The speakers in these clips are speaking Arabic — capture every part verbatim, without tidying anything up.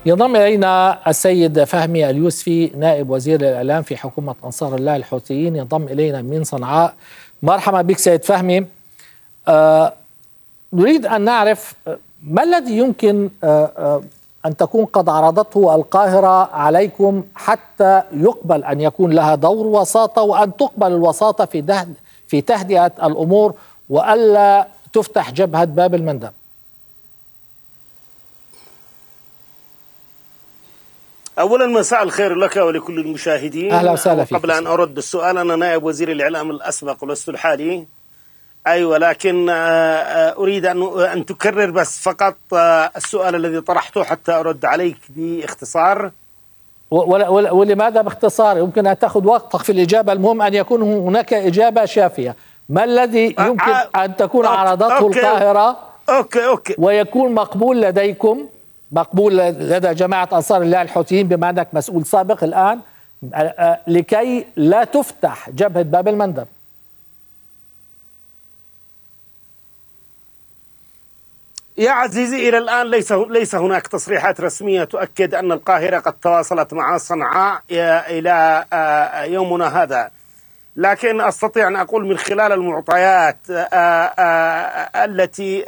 ينضم إلينا السيد فهمي اليوسفي نائب وزير الإعلام في حكومة أنصار الله الحوثيين، ينضم إلينا من صنعاء. مرحبا بك سيد فهمي. آه نريد أن نعرف ما الذي يمكن آه آه أن تكون قد عرضته القاهرة عليكم حتى يقبل أن يكون لها دور وساطة، وأن تقبل الوساطة في في تهدئة الأمور وألا تفتح جبهة باب المندب. أولا مساء الخير لك ولكل المشاهدين. أهلا وسهلا فيك. قبل أن أرد السؤال، أنا نائب وزير الإعلام الأسبق ولست الحالي. أيوة، لكن أريد أن أن تكرر بس فقط السؤال الذي طرحته حتى أرد عليك باختصار. ولماذا باختصار؟ يمكن أن تأخذ وقتك في الإجابة، المهم أن يكون هناك إجابة شافية. ما الذي يمكن أن تكون عرضته أوكي. القاهرة أوكي أوكي ويكون مقبول لديكم، مقبول لدى جماعة أنصار الله الحوثيين بما أنك مسؤول سابق الآن، لكي لا تفتح جبهة باب المندب؟ يا عزيزي، إلى الآن ليس ليس هناك تصريحات رسمية تؤكد أن القاهرة قد تواصلت مع صنعاء إلى يومنا هذا، لكن أستطيع أن أقول من خلال المعطيات التي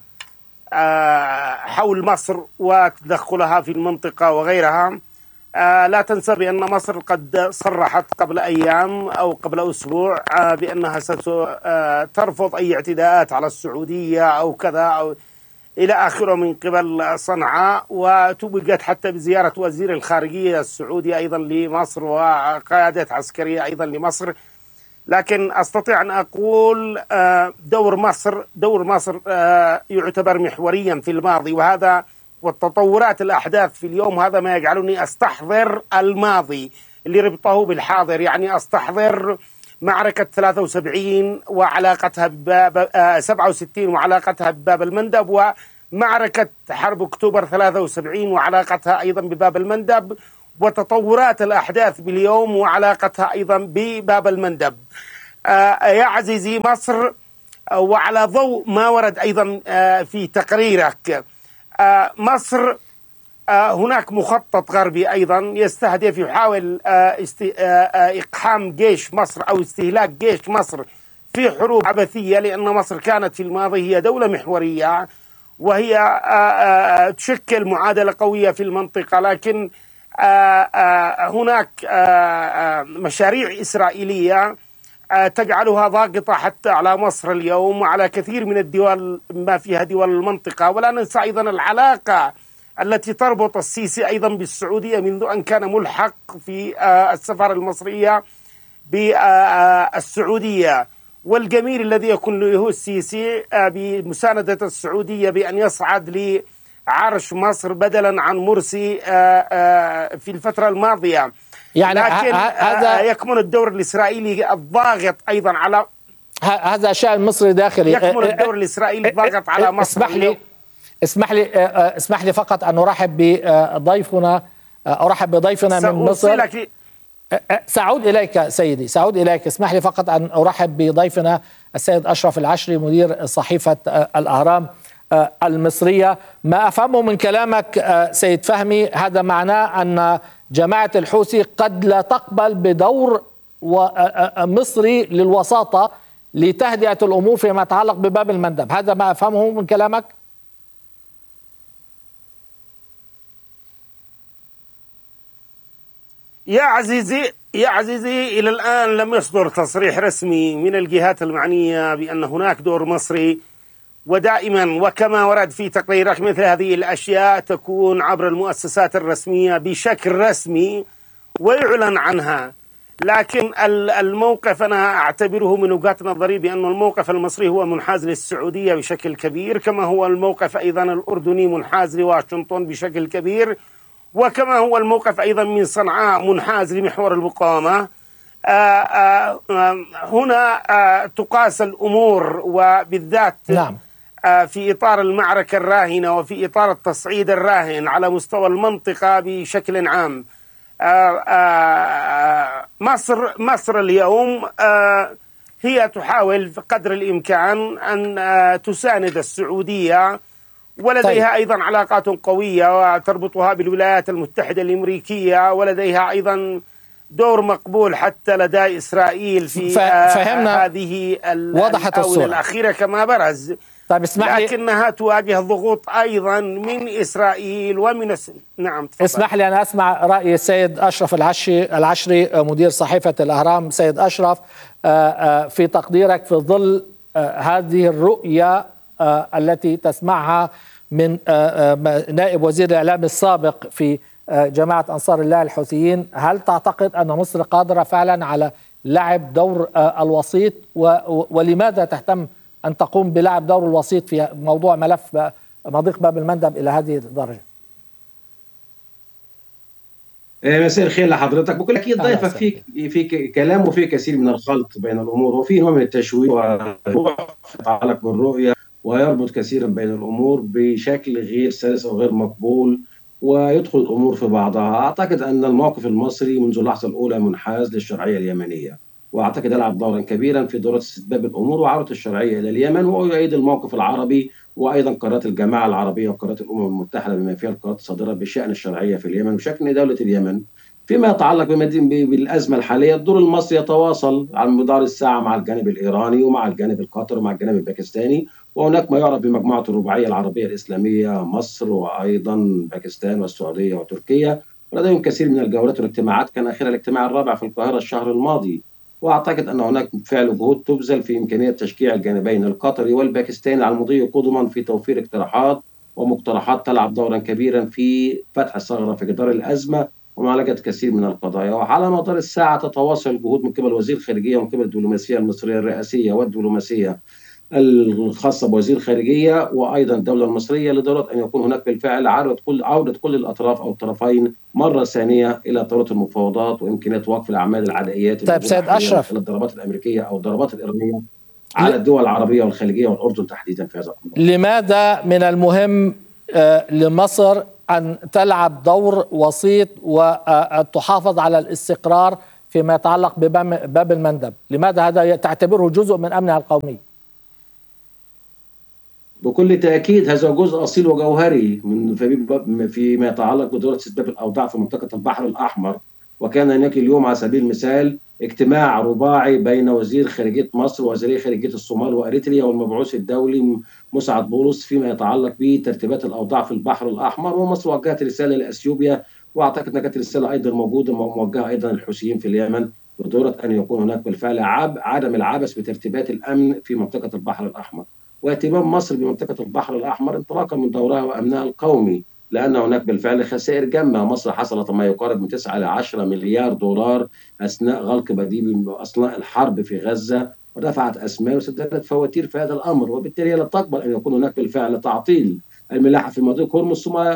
حول مصر وتدخلها في المنطقة وغيرها. لا تنسى بأن مصر قد صرحت قبل أيام أو قبل أسبوع بأنها سترفض أي اعتداءات على السعودية أو كذا أو إلى آخره من قبل صنعاء، وتوجت حتى بزيارة وزير الخارجية السعودي أيضا لمصر وقيادات عسكرية أيضا لمصر. لكن أستطيع أن أقول دور مصر دور مصر يعتبر محوريا في الماضي، وهذا والتطورات الأحداث في اليوم هذا ما يجعلني أستحضر الماضي اللي ربطه بالحاضر. يعني أستحضر معركة ثلاثة وسبعين وعلاقتها بباب سبعة وستين وعلاقتها بباب المندب، ومعركة حرب أكتوبر ثلاثة وسبعين وعلاقتها أيضا بباب المندب، وتطورات الأحداث باليوم وعلاقتها أيضا بباب المندب. آه يا عزيزي، مصر آه وعلى ضوء ما ورد أيضا آه في تقريرك، آه مصر آه هناك مخطط غربي أيضا يستهدف يحاول آه است آه إقحام جيش مصر أو استهلاك جيش مصر في حروب عبثية، لأن مصر كانت في الماضي هي دولة محورية وهي آه آه تشكل معادلة قوية في المنطقة، لكن آه آه هناك آه مشاريع إسرائيلية آه تجعلها ضاغطة حتى على مصر اليوم وعلى كثير من الدول ما فيها دول المنطقة. ولا ننسى أيضا العلاقة التي تربط السيسي أيضا بالسعودية منذ أن كان ملحق في آه السفارة المصرية بالسعودية، والجميل الذي يكون له السيسي آه بمساندة السعودية بأن يصعد ل عرش مصر بدلا عن مرسي في الفترة الماضية. يعني لكن هذا يكمن الدور الإسرائيلي الضاغط أيضا على هذا شأن مصري داخلي. يكمن الدور الإسرائيلي الضاغط على مصر. اسمح لي اسمح لي اسمح لي فقط أن أرحب بضيفنا أرحب بضيفنا من مصر. سأعود إليك سيدي سأعود إليك اسمح لي فقط أن أرحب بضيفنا السيد أشرف العشري مدير صحيفة الأهرام المصرية. ما أفهمه من كلامك سيد فهمي هذا معناه أن جماعة الحوثي قد لا تقبل بدور مصري للوساطة لتهدئة الأمور فيما يتعلق بباب المندب، هذا ما أفهمه من كلامك؟ يا عزيزي يا عزيزي إلى الآن لم يصدر تصريح رسمي من الجهات المعنية بأن هناك دور مصري، ودائما وكما ورد في تقريرك مثل هذه الأشياء تكون عبر المؤسسات الرسمية بشكل رسمي ويعلن عنها. لكن الموقف أنا أعتبره من وجهة نظري بأن الموقف المصري هو منحاز للسعودية بشكل كبير، كما هو الموقف أيضا الأردني منحاز لواشنطن بشكل كبير، وكما هو الموقف أيضا من صنعاء منحاز لمحور المقاومة. آآ آآ هنا آآ تقاس الأمور، وبالذات نعم. في إطار المعركة الراهنة وفي إطار التصعيد الراهن على مستوى المنطقة بشكل عام. آآ آآ مصر مصر اليوم هي تحاول قدر الإمكان أن تساند السعودية ولديها طيب. أيضا علاقات قوية وتربطها بالولايات المتحدة الأمريكية، ولديها أيضا دور مقبول حتى لدى إسرائيل في فهمنا هذه وضحت الآونة الصورة الأخيرة كما برز. طيب اسمح لي، لكنها تواجه ضغوط أيضا من إسرائيل ومن الس... نعم تفضل. اسمح لي أن أسمع رأي السيد أشرف العشري العشري مدير صحيفة الأهرام. سيد أشرف، في تقديرك في ظل هذه الرؤية التي تسمعها من نائب وزير الإعلام السابق في جماعة أنصار الله الحوثيين، هل تعتقد أن مصر قادرة فعلا على لعب دور الوسيط، ولماذا تهتم أن تقوم بلعب دور الوسيط في موضوع ملف مضيق باب المندب إلى هذه الدرجة؟ مساء الخير لحضرتك. بكل اكيد ضيفك في في كلام وفي كثير من الخلط بين الامور، وفي نوع من التشويه يتعلق بالرؤيه ويربط كثيرا بين الامور بشكل غير سلس او غير مقبول، ويدخل الامور في بعضها. اعتقد ان الموقف المصري منذ اللحظه الاولى منحاز للشرعيه اليمنيه، واعتقد يلعب دورا كبيرا في دورة استتباب الامور وعوده الشرعيه الى اليمن، ويؤيد الموقف العربي وايضا قرارات الجماعه العربيه وقرارات الامم المتحده بما فيها القرارات الصادره بشان الشرعيه في اليمن وبشان دوله اليمن. فيما يتعلق بالازمه الحاليه، الدور المصري يتواصل على مدار الساعه مع الجانب الايراني ومع الجانب القطري ومع الجانب الباكستاني، وهناك ما يعرف بمجموعه الرباعيه العربيه الاسلاميه، مصر وايضا باكستان والسعوديه وتركيا، ولديهم كثير من الجولات والاجتماعات، كان اخرها الاجتماع الرابع في القاهره الشهر الماضي. واعتقد ان هناك فعل جهود تبذل في امكانيه تشجيع الجانبين القطري والباكستاني على المضي قدما في توفير اقتراحات ومقترحات تلعب دورا كبيرا في فتح الثغره في جدار الازمه ومعالجه كثير من القضايا. وعلى مدار الساعه تتواصل الجهود من قبل وزير الخارجيه ومن قبل الدبلوماسيه المصريه الرئاسيه والدبلوماسيه الخاصه بوزير الخارجيه وايضا الدوله المصريه لضروره ان يكون هناك بالفعل عوده كل عوده كل الاطراف او الطرفين مره ثانيه الى طاوله المفاوضات وامكانيه وقف الاعمال العدائيات. طيب سيد اشرف، الضربات الامريكيه او الضربات الايرانيه على الدول العربيه والخليجيه والاردن تحديدا في هذا الامر. لماذا من المهم لمصر أن تلعب دور وسيط وتحافظ على الاستقرار فيما يتعلق بباب المندب؟ لماذا هذا تعتبره جزء من أمنها القومي؟ بكل تأكيد هذا جزء أصيل وجوهري من فيما يتعلق بدورة استتباب الأوضاع في منطقة البحر الأحمر. وكان هناك اليوم على سبيل المثال اجتماع رباعي بين وزير خارجية مصر ووزير خارجية الصومال وأريتريا والمبعوث الدولي مسعد بولس فيما يتعلق بترتيبات الأوضاع في البحر الأحمر. ومصر وجهت رسالة لأثيوبيا، وأعتقد أنها كانت رسالة أيضا موجودة موجهة أيضا للحوثيين في اليمن بدورة أن يكون هناك بالفعل عب عدم العبث بترتيبات الأمن في منطقة البحر الأحمر، واهتمام مصر بمنطقة البحر الأحمر انطلاقا من دورها وأمنها القومي، لأن هناك بالفعل خسائر جمة. مصر حصلت ما يقارب من تسعة إلى عشرة مليار دولار أثناء غلق بديل أثناء الحرب في غزة، ودفعت أسماء وسددت فواتير في هذا الأمر، وبالتالي لا تقبل أن يكون هناك بالفعل تعطيل الملاحة في مضيق هرمز ثم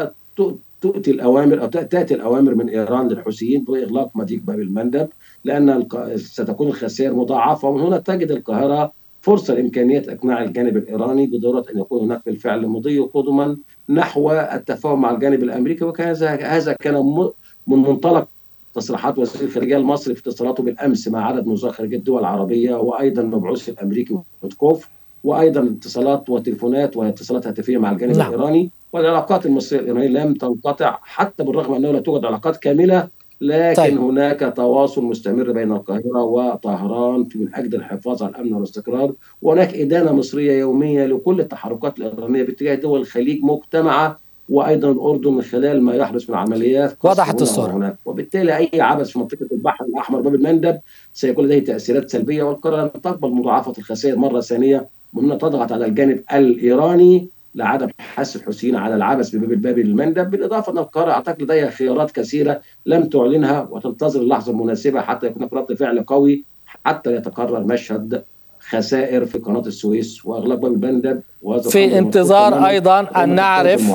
تؤتي الأوامر أو تأتي الأوامر من إيران للحوثيين بإغلاق مضيق باب المندب، لأن ستكون الخسائر مضاعفة. ومن هنا تجد القاهرة فرصة لإمكانية إقناع الجانب الإيراني بضرورة أن يكون هناك بالفعل مضي قدما نحو التفاهم مع الجانب الأمريكي. وكان هذا كان من منطلق تصريحات وزير الخارجية المصري في اتصالاته بالأمس مع عدد من وزراء خارجية الدول العربية وأيضا المبعوث الأمريكي ويتكوف، وأيضا اتصالات وتليفونات واتصالات هاتفية مع الجانب نعم. الإيراني. والعلاقات المصرية الإيرانية لم تنقطع حتى بالرغم أنه لا توجد علاقات كاملة، لكن طيب. هناك تواصل مستمر بين القاهرة وطهران من أجل الحفاظ على الأمن والاستقرار، وهناك إدانة مصرية يومية لكل التحركات الإيرانية باتجاه دول الخليج مجتمعة وأيضا الأردن من خلال ما يحدث من عمليات وضحت الصورة هناك. وبالتالي أي عبث في منطقة البحر الأحمر باب المندب سيكون لديه تأثيرات سلبية، والقرار أن تقبل مضاعفة الخسائر مرة ثانية ومن تضغط على الجانب الإيراني لعدم حث الحوثيين على العبث بباب الباب المندب. بالإضافة أن القاهرة أعتقد لديها خيارات كثيرة لم تعلنها وتنتظر اللحظة المناسبة حتى يكون رد فعل قوي حتى يتكرر مشهد خسائر في قناة السويس وإغلاق باب المندب. في انتظار أيضا أن نعرف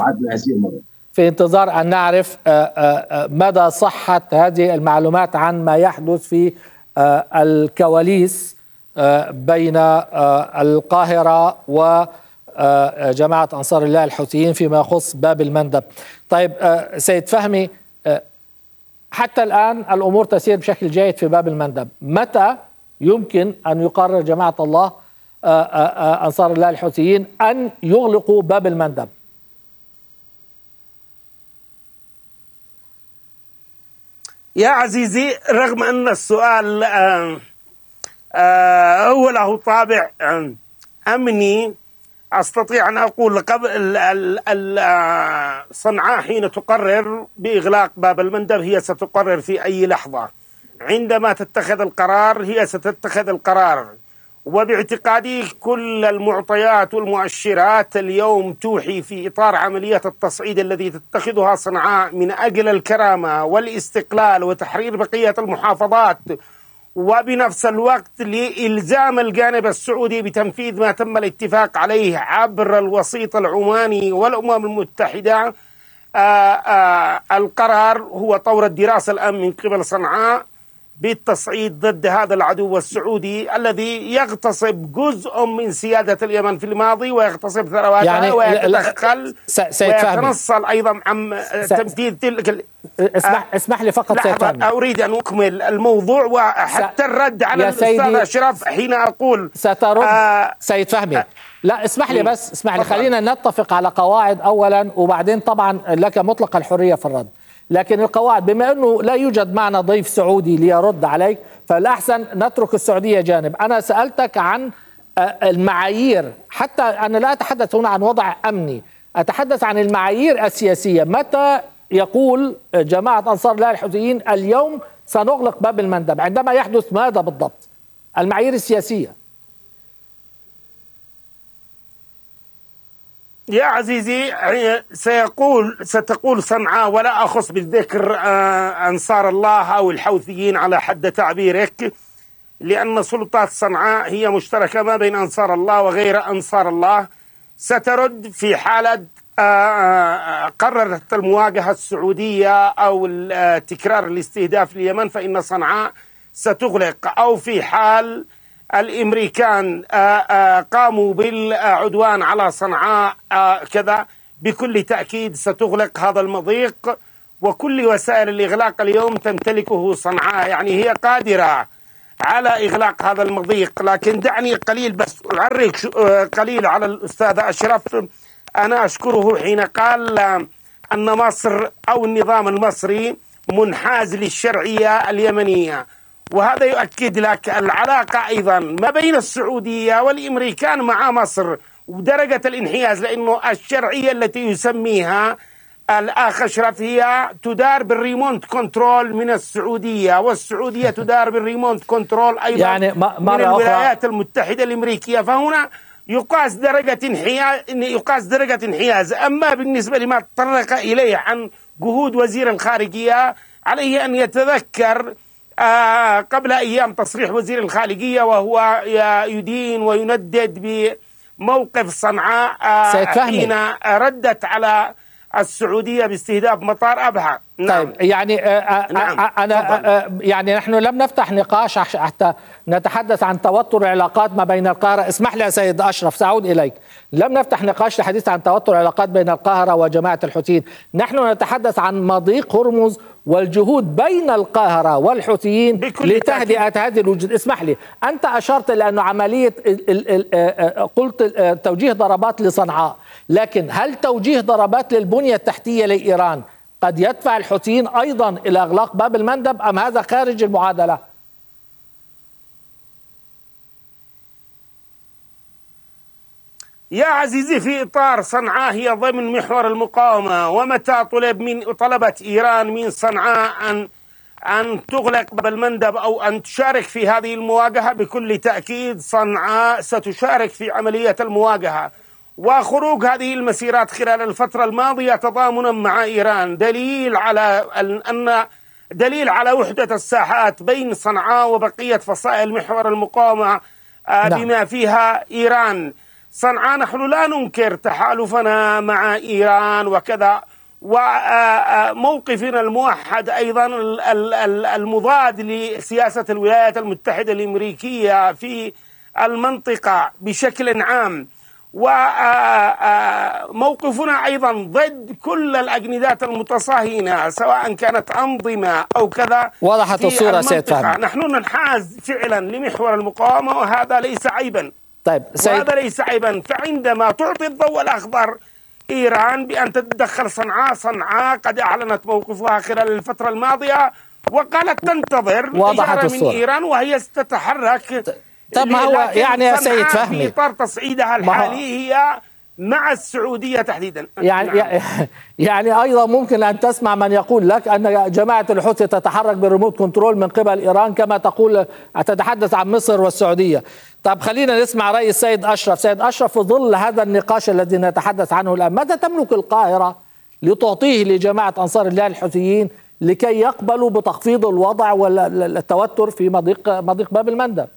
في انتظار أن نعرف مدى صحة هذه المعلومات عن ما يحدث في الكواليس بين القاهرة و جماعة أنصار الله الحوثيين فيما يخص باب المندب. طيب سيد فهمي، حتى الآن الأمور تسير بشكل جيد في باب المندب، متى يمكن أن يقرر جماعة الله أنصار الله الحوثيين أن يغلقوا باب المندب؟ يا عزيزي، رغم أن السؤال آه آه هو له طابع آه أمني، أستطيع أن أقول قبل صنعاء حين تقرر بإغلاق باب المندب هي ستقرر في أي لحظة. عندما تتخذ القرار هي ستتخذ القرار، وباعتقادي كل المعطيات والمؤشرات اليوم توحي في إطار عملية التصعيد الذي تتخذها صنعاء من أجل الكرامة والاستقلال وتحرير بقية المحافظات، وبنفس الوقت لإلزام الجانب السعودي بتنفيذ ما تم الاتفاق عليه عبر الوسيط العماني والأمم المتحدة. آآ آآ القرار هو طور الدراسة الآن من قبل صنعاء بالتصعيد ضد هذا العدو السعودي الذي يغتصب جزء من سيادة اليمن في الماضي ويغتصب ثرواتها يعني ويتدخل ويتنصل أيضا عن تنفيذ تلك. اسمح اسمح لي فقط سيد أريد أن أكمل الموضوع، وحتى الرد على الأستاذ أشرف حين أقول سترد آه سيد فهمي. لا اسمح لي بس اسمح لي خلينا نتفق على قواعد أولا، وبعدين طبعا لك مطلق الحرية في الرد، لكن القواعد بما أنه لا يوجد معنا ضيف سعودي ليرد عليك فالأحسن نترك السعودية جانب. أنا سألتك عن المعايير، حتى أنا لا أتحدث هنا عن وضع أمني، أتحدث عن المعايير السياسية. متى يقول جماعة أنصار الله الحوثيين اليوم سنغلق باب المندب؟ عندما يحدث ماذا بالضبط؟ المعايير السياسية. يا عزيزي، سيقول ستقول صنعاء، ولا أخص بالذكر أنصار الله أو الحوثيين على حد تعبيرك، لأن سلطات صنعاء هي مشتركة ما بين أنصار الله وغير أنصار الله. سترد في حالة قررت المواجهة السعودية أو تكرار الاستهداف لليمن فإن صنعاء ستغلق، أو في حال الامريكان قاموا بالعدوان على صنعاء كذا بكل تأكيد ستغلق هذا المضيق، وكل وسائل الإغلاق اليوم تمتلكه صنعاء، يعني هي قادرة على إغلاق هذا المضيق. لكن دعني قليل بس أعرق قليل على الأستاذ أشرف. أنا أشكره حين قال أن مصر أو النظام المصري منحاز للشرعية اليمنية، وهذا يؤكد لك العلاقة أيضا ما بين السعودية والأمريكان مع مصر ودرجة الانحياز، لأنه الشرعية التي يسميها الأخ أشرف هي تدار بالريموت كنترول من السعودية، والسعودية تدار بالريموت كنترول أيضا يعني من الولايات المتحدة الأمريكية. فهنا يقاس درجة انحياز يقاس درجة انحياز. أما بالنسبة لما تطرق إليه عن جهود وزير الخارجية، عليه أن يتذكر آه قبل أيام تصريح وزير الخارجية وهو يدين ويندد بموقف صنعاء آه حين ردت على السعودية باستهداف مطار أبها. نعم. طيب يعني آه نعم. آه أنا آه يعني نحن لم نفتح نقاش حتى نتحدث عن توتر العلاقات ما بين القاهرة. اسمح لي يا سيد أشرف، سأعود إليك. لم نفتح نقاش للحديث عن توتر العلاقات بين القاهرة وجماعة الحوثيين، نحن نتحدث عن مضيق هرمز والجهود بين القاهرة والحوثيين لتهدئة هذه الوجود. اسمح لي، أنت أشرت لأنه عملية قلت توجيه ضربات لصنعاء، لكن هل توجيه ضربات للبنية التحتية لإيران قد يدفع الحوثيين أيضا إلى إغلاق باب المندب، أم هذا خارج المعادلة؟ يا عزيزي، في إطار صنعاء هي ضمن محور المقاومة، ومتى طلب من طلبت إيران من صنعاء أن أن تغلق باب المندب أو أن تشارك في هذه المواجهة، بكل تأكيد صنعاء ستشارك في عملية المواجهة. وخروج هذه المسيرات خلال الفترة الماضية تضامنا مع إيران دليل على أن دليل على وحدة الساحات بين صنعاء وبقية فصائل محور المقاومة بما فيها إيران. صنعاء نحن لا ننكر تحالفنا مع إيران وكذا، وموقفنا الموحد أيضا المضاد لسياسة الولايات المتحدة الأمريكية في المنطقة بشكل عام، وموقفنا أيضا ضد كل الأجندات المتصهينة سواء كانت أنظمة أو كذا. وضحت الصورة سيد فهمي. نحن ننحاز فعلا لمحور المقاومة، وهذا ليس عيبا. طيب سيد... وهذا ليس عيبا. فعندما تعطي الضوء الأخضر إيران بأن تتدخل صنعاء، صنعاء قد أعلنت موقفها خلال الفترة الماضية، وقالت تنتظر وضحت من إيران وهي ستتحرك. طب ما هو يعني يا سيد فهمي في إطار تصعيدها الحالي هي مع السعودية تحديدا. يعني نعم. يعني أيضا ممكن أن تسمع من يقول لك أن جماعة الحوثي تتحرك بالريموت كنترول من قبل إيران كما تقول تتحدث عن مصر والسعودية. طب خلينا نسمع رأي السيد أشرف. سيد أشرف، في ظل هذا النقاش الذي نتحدث عنه الآن، ماذا تملك القاهرة لتعطيه لجماعة أنصار الله الحوثيين لكي يقبلوا بتخفيض الوضع والتوتر في مضيق مضيق باب المندب؟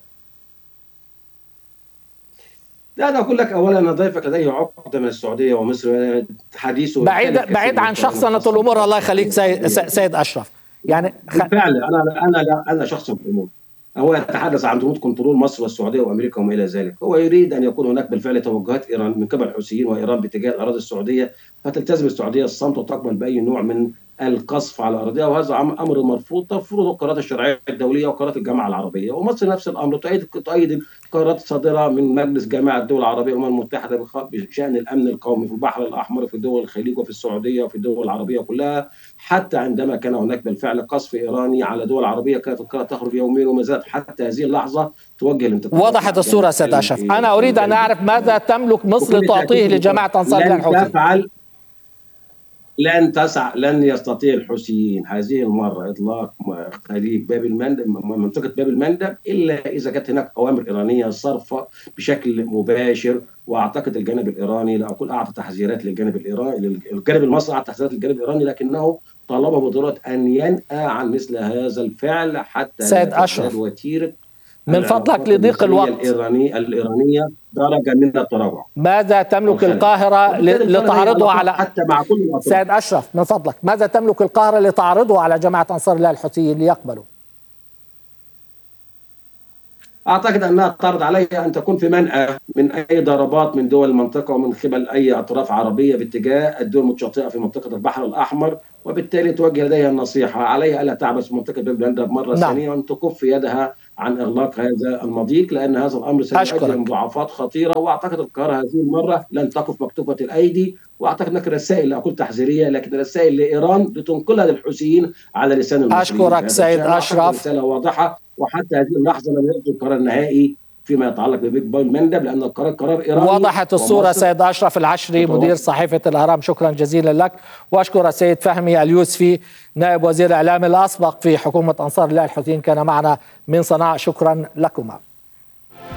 لا أنا أقول لك أولا أن ضيفك لديه عقدة من السعودية ومصر حديثه بعيد بعيد عن شخصنة الأمور. الله يخليك سيد, سيد أشرف. يعني بالفعل أنا أنا لا أنا شخص في الأمور. هو يتحدث عن ريموت كنترول مصر والسعودية وأمريكا وما إلى ذلك. هو يريد أن يكون هناك بالفعل توجهات إيران من قبل الحوثيين وإيران باتجاه الأراضي السعودية، فتلتزم السعودية الصمت وتقبل بأي نوع من القصف على أراضيها، وهذا امر مرفوض تفرضه القرارات الشرعيه الدوليه وقرارات الجامعه العربيه. ومصر نفس الامر تؤيد تؤيد القرارات الصادره من مجلس جامعه الدول العربيه والامم المتحده بشان الامن القومي في البحر الاحمر وفي دول الخليج وفي السعوديه وفي الدول العربيه كلها. حتى عندما كان هناك بالفعل قصف ايراني على دول عربيه كانت القرارات تخرج يوميا وما زالت حتى هذه اللحظه توجه الانتقادات. وضحت الصوره سيد اشرف. انا اريد ان اعرف ماذا تملك مصر تعطيه لجماعه انصار الله الحوثي؟ لن تسع لن يستطيع الحوثيين هذه المره اطلاق خليج باب المندب منطقه باب المندب الا اذا كانت هناك اوامر ايرانيه صارفه بشكل مباشر. واعتقد الجانب الايراني لا اقول اعطى تحذيرات للجانب الايراني، الجانب المصري اعطى تحذيرات للجانب الايراني، لكنه طالب بضروره ان ينأى عن مثل هذا الفعل حتى سيد اشرف وتيره من فضلك لضيق الوقت الإيرانية الإيرانية درجة من التراجع. ماذا تملك القاهرة لتعرضه على حتى مع كل الأطراف. سيد أشرف من فضلك ماذا تملك القاهرة لتعرضه على جماعة أنصار الله الحوثيين ليقبلوا؟ أعتقد أنها تعرض عليها أن تكون في منأى من أي ضربات من دول المنطقة ومن قبل أي أطراف عربية باتجاه الدول المتشاطئة في منطقة البحر الأحمر، وبالتالي توجه لديها النصيحة عليها ألا تعبث في منطقة باب المندب مرة نعم. ثانية وأن تكف يدها عن إغلاق هذا المضيق، لأن هذا الأمر سيؤدي لمضاعفات خطيرة. وأعتقد القرار هذه المرة لن تقف مكتوفة الأيدي، وأعتقد هناك رسائل لا أقول تحذيرية لكن رسائل لإيران لتنقلها للحوثيين على لسان المصريين. أشكرك سيد أشرف. رسالة واضحة، وحتى هذه اللحظة لم يصدر القرار النهائي فيما يتعلق بباب المندب لأن القرار قرار إيراني. وضحت الصورة سيد أشرف العشري مدير صحيفة الأهرام، شكرا جزيلا لك. وأشكر السيد فهمي اليوسفي نائب وزير الإعلام الأسبق في حكومة أنصار الله الحوثيين كان معنا من صنعاء، شكرا لكما.